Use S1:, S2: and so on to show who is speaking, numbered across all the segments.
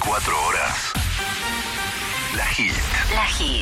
S1: 24 horas. La Hit.
S2: La Hit.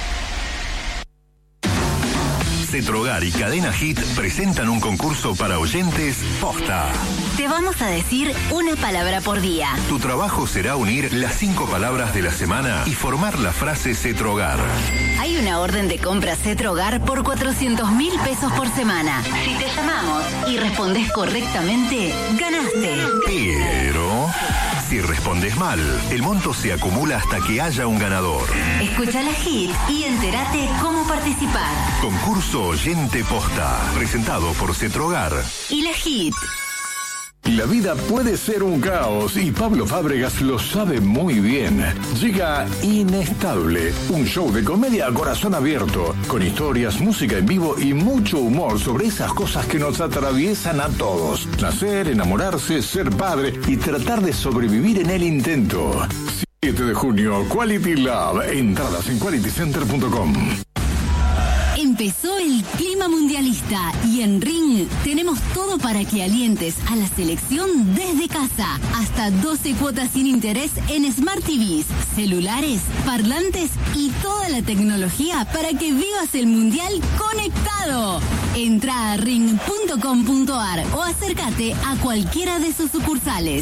S1: Cetrogar y Cadena Hit presentan un concurso para oyentes posta.
S2: Te vamos a decir una palabra por día.
S1: Tu trabajo será unir las 5 palabras de la semana y formar la frase Cetrogar.
S2: Hay una orden de compra Cetrogar por 400.000 pesos por semana. Si te llamamos y respondes correctamente, ganaste.
S1: Pero si respondes mal, el monto se acumula hasta que haya un ganador.
S2: Escucha la Hit y entérate cómo participar.
S1: Concurso Oyente Posta, presentado por Cetrogar
S2: y la Hit.
S3: La vida puede ser un caos y Pablo Fábregas lo sabe muy bien. Llega Inestable, un show de comedia a corazón abierto, con historias, música en vivo y mucho humor sobre esas cosas que nos atraviesan a todos. Nacer, enamorarse, ser padre y tratar de sobrevivir en el intento. 7 de junio, Quality Love. Entradas en qualitycenter.com.
S2: Empezó el clima mundialista y en Ring tenemos todo para que alientes a la selección desde casa. Hasta 12 cuotas sin interés en Smart TVs, celulares, parlantes y toda la tecnología para que vivas el mundial conectado. Entra a ring.com.ar o acércate a cualquiera de sus sucursales.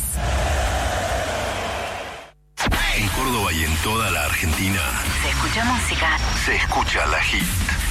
S1: En Córdoba y en toda la Argentina
S2: Se escucha música.
S1: se escucha la Hit.